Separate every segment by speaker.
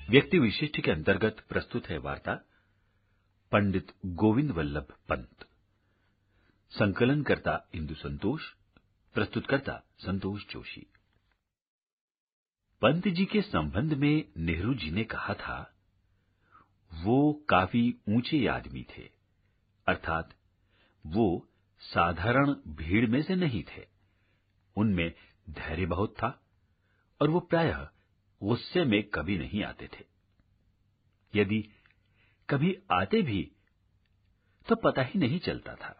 Speaker 1: व्यक्ति विशिष्ट के अंतर्गत प्रस्तुत है वार्ता पंडित गोविंद वल्लभ पंत। संकलनकर्ता इंदु संतोष, प्रस्तुतकर्ता संतोष जोशी। पंत जी के संबंध में नेहरू जी ने कहा था, वो काफी ऊंचे आदमी थे, अर्थात वो साधारण भीड़ में से नहीं थे। उनमें धैर्य बहुत था और वो प्रायः गुस्से में कभी नहीं आते थे। यदि कभी आते भी तो पता ही नहीं चलता था।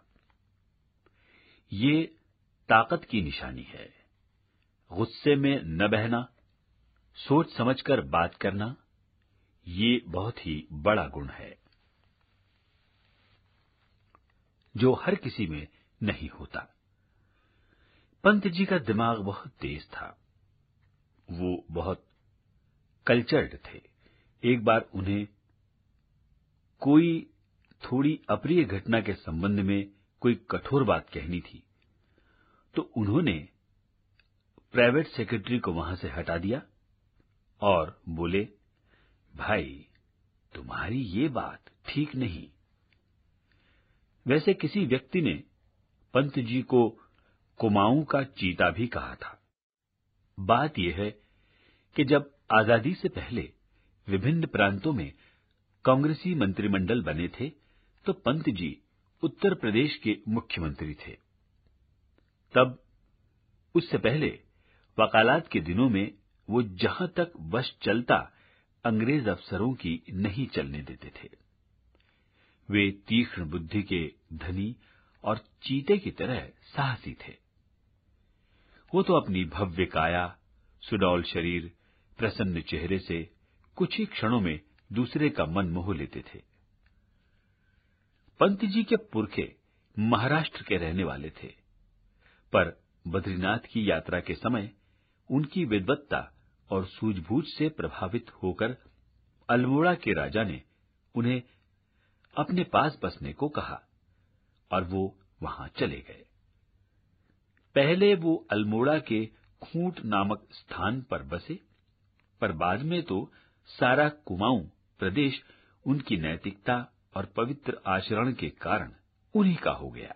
Speaker 1: ये ताकत की निशानी है। गुस्से में न बहना, सोच समझकर बात करना, ये बहुत ही बड़ा गुण है जो हर किसी में नहीं होता। पंत जी का दिमाग बहुत तेज था। वो बहुत कल्चर्ड थे। एक बार उन्हें कोई थोड़ी अप्रिय घटना के संबंध में कोई कठोर बात कहनी थी, तो उन्होंने प्राइवेट सेक्रेटरी को वहां से हटा दिया और बोले, भाई तुम्हारी ये बात ठीक नहीं। वैसे किसी व्यक्ति ने पंत जी को कुमाऊं का चीता भी कहा था। बात यह है कि जब आजादी से पहले विभिन्न प्रांतों में कांग्रेसी मंत्रिमंडल बने थे, तो पंत जी उत्तर प्रदेश के मुख्यमंत्री थे। तब उससे पहले वकालत के दिनों में वो जहां तक वश चलता अंग्रेज अफसरों की नहीं चलने देते थे। वे तीक्ष्ण बुद्धि के धनी और चीते की तरह साहसी थे। वो तो अपनी भव्य काया, सुडौल शरीर, प्रसन्न चेहरे से कुछ ही क्षणों में दूसरे का मन मोह लेते थे। पंत जी के पुरखे महाराष्ट्र के रहने वाले थे, पर बद्रीनाथ की यात्रा के समय उनकी विद्वत्ता और सूझबूझ से प्रभावित होकर अल्मोड़ा के राजा ने उन्हें अपने पास बसने को कहा और वो वहां चले गए। पहले वो अल्मोड़ा के खूंट नामक स्थान पर बसे, पर बाद में तो सारा कुमाऊं प्रदेश उनकी नैतिकता और पवित्र आचरण के कारण उन्हीं का हो गया।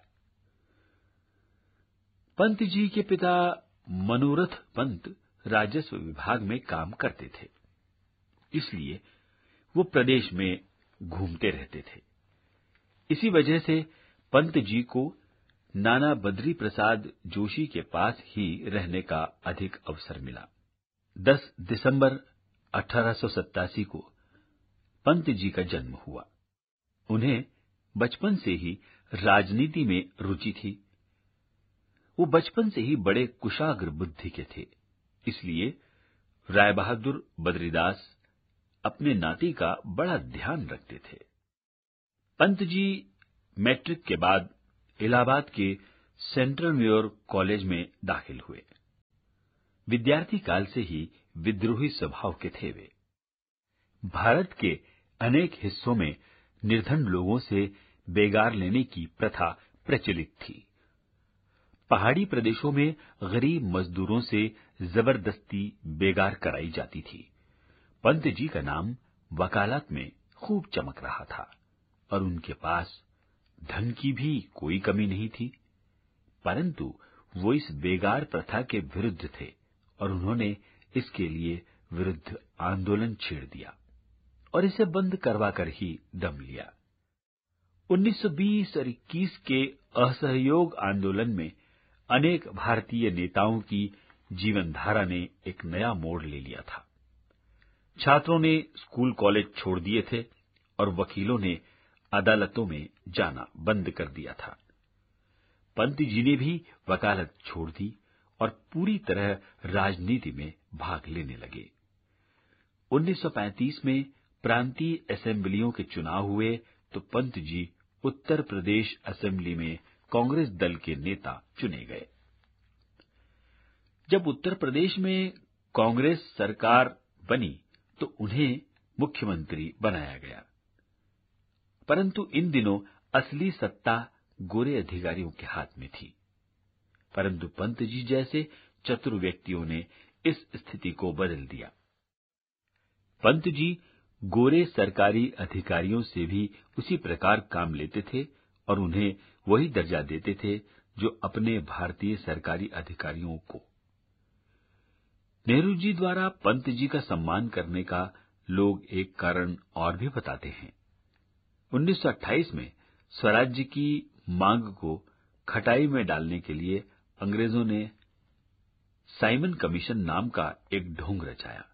Speaker 1: पंत जी के पिता मनोरथ पंत राजस्व विभाग में काम करते थे, इसलिए वो प्रदेश में घूमते रहते थे। इसी वजह से पंत जी को नाना बद्री प्रसाद जोशी के पास ही रहने का अधिक अवसर मिला। 10 दिसंबर 1887 को पंत जी का जन्म हुआ। उन्हें बचपन से ही राजनीति में रुचि थी। वो बचपन से ही बड़े कुशाग्र बुद्धि के थे, इसलिए राय बहादुर बद्रीदास अपने नाती का बड़ा ध्यान रखते थे। पंत जी मैट्रिक के बाद इलाहाबाद के सेंट्रल म्योर कॉलेज में दाखिल हुए। विद्यार्थी काल से ही विद्रोही स्वभाव के थे वे। भारत के अनेक हिस्सों में निर्धन लोगों से बेगार लेने की प्रथा प्रचलित थी। पहाड़ी प्रदेशों में गरीब मजदूरों से जबरदस्ती बेगार कराई जाती थी। पंत जी का नाम वकालत में खूब चमक रहा था और उनके पास धन की भी कोई कमी नहीं थी, परंतु वो इस बेगार प्रथा के विरुद्ध थे और उन्होंने इसके लिए विरुद्ध आंदोलन छेड़ दिया और इसे बंद करवाकर ही दम लिया। 1920 और 21 के असहयोग आंदोलन में अनेक भारतीय नेताओं की जीवनधारा ने एक नया मोड़ ले लिया था। छात्रों ने स्कूल कॉलेज छोड़ दिए थे और वकीलों ने अदालतों में जाना बंद कर दिया था। पंत जी ने भी वकालत छोड़ दी और पूरी तरह राजनीति में भाग लेने लगे। 1935 में प्रांतीय असेंबलियों के चुनाव हुए तो पंत जी उत्तर प्रदेश असेंबली में कांग्रेस दल के नेता चुने गए। जब उत्तर प्रदेश में कांग्रेस सरकार बनी तो उन्हें मुख्यमंत्री बनाया गया, परंतु इन दिनों असली सत्ता गोरे अधिकारियों के हाथ में थी। परंतु पंत जी जैसे चतुर व्यक्तियों ने इस स्थिति को बदल दिया। पंत जी गोरे सरकारी अधिकारियों से भी उसी प्रकार काम लेते थे और उन्हें वही दर्जा देते थे जो अपने भारतीय सरकारी अधिकारियों को। नेहरू जी द्वारा पंत जी का सम्मान करने का लोग एक कारण और भी बताते हैं। 1928 में स्वराज्य की मांग को खटाई में डालने के लिए अंग्रेजों ने साइमन कमीशन नाम का एक ढोंग रचाया।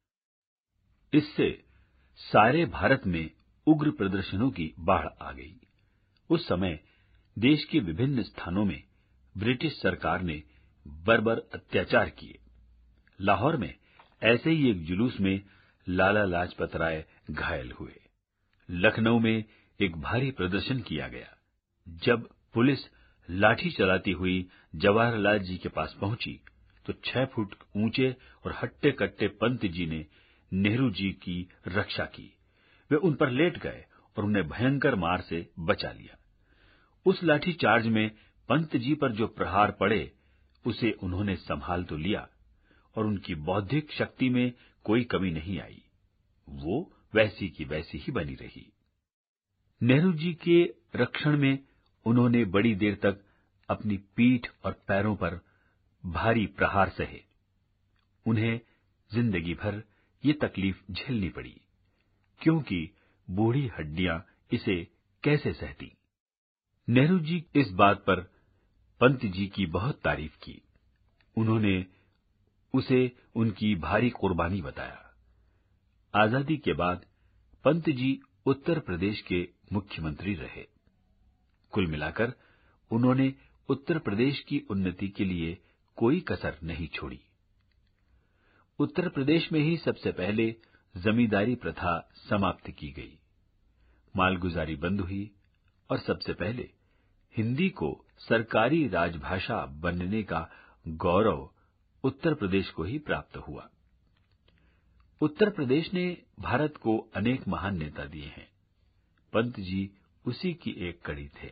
Speaker 1: इससे सारे भारत में उग्र प्रदर्शनों की बाढ़ आ गई। उस समय देश के विभिन्न स्थानों में ब्रिटिश सरकार ने बर्बर अत्याचार किए। लाहौर में ऐसे ही एक जुलूस में लाला लाजपत राय घायल हुए। लखनऊ में एक भारी प्रदर्शन किया गया। जब पुलिस लाठी चलाती हुई जवाहरलाल जी के पास पहुंची तो 6 फुट ऊंचे और हट्टे कट्टे पंत जी ने नेहरू जी की रक्षा की। वे उन पर लेट गए और उन्हें भयंकर मार से बचा लिया। उस लाठी चार्ज में पंत जी पर जो प्रहार पड़े उसे उन्होंने संभाल तो लिया और उनकी बौद्धिक शक्ति में कोई कमी नहीं आई। वो वैसी की वैसी ही बनी रही। नेहरू जी के रक्षण में उन्होंने बड़ी देर तक अपनी पीठ और पैरों पर भारी प्रहार सहे। उन्हें जिंदगी भर ये तकलीफ झेलनी पड़ी, क्योंकि बूढ़ी हड्डियां इसे कैसे सहती। नेहरू जी इस बात पर पंत जी की बहुत तारीफ की। उन्होंने उसे उनकी भारी कुर्बानी बताया। आजादी के बाद पंत जी उत्तर प्रदेश के मुख्यमंत्री रहे। कुल मिलाकर उन्होंने उत्तर प्रदेश की उन्नति के लिए कोई कसर नहीं छोड़ी। उत्तर प्रदेश में ही सबसे पहले जमींदारी प्रथा समाप्त की गई, मालगुजारी बंद हुई और सबसे पहले हिंदी को सरकारी राजभाषा बनने का गौरव उत्तर प्रदेश को ही प्राप्त हुआ। उत्तर प्रदेश ने भारत को अनेक महान नेता दिए हैं। पंत जी उसी की एक कड़ी थे।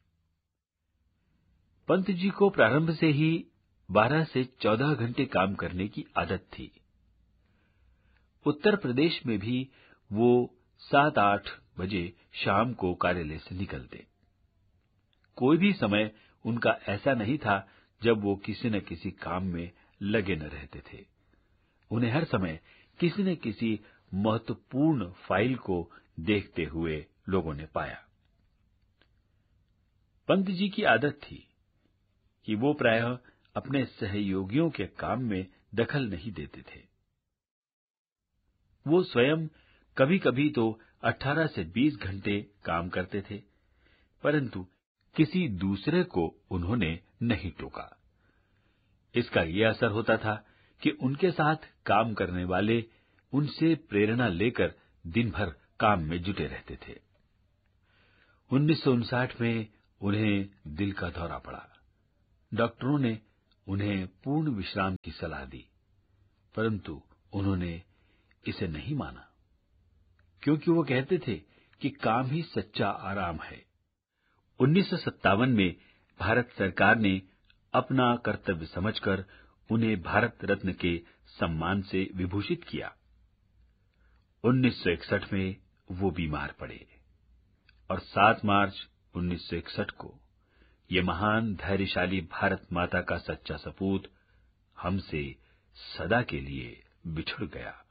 Speaker 1: पंत जी को प्रारंभ से ही 12 से 14 घंटे काम करने की आदत थी। उत्तर प्रदेश में भी वो 7-8 बजे शाम को कार्यालय से निकलते। कोई भी समय उनका ऐसा नहीं था जब वो किसी न किसी काम में लगे न रहते थे। उन्हें हर समय किसी न किसी महत्वपूर्ण फाइल को देखते हुए लोगों ने पाया। पंत जी की आदत थी कि वो प्रायः अपने सहयोगियों के काम में दखल नहीं देते थे। वो स्वयं कभी-कभी तो 18 से 20 घंटे काम करते थे, परंतु किसी दूसरे को उन्होंने नहीं टोका। इसका ये असर होता था कि उनके साथ काम करने वाले उनसे प्रेरणा लेकर दिन भर काम में जुटे रहते थे। 1959 में उन्हें दिल का दौरा पड़ा। डॉक्टरों ने उन्हें पूर्ण विश्राम की सलाह दी, परंतु उन्होंने इसे नहीं माना, क्योंकि वो कहते थे कि काम ही सच्चा आराम है। 1957 में भारत सरकार ने अपना कर्तव्य समझकर उन्हें भारत रत्न के सम्मान से विभूषित किया। 1961 में वो बीमार पड़े और 7 मार्च 1961 को ये महान धैर्यशाली भारत माता का सच्चा सपूत हमसे सदा के लिए बिछुड़ गया।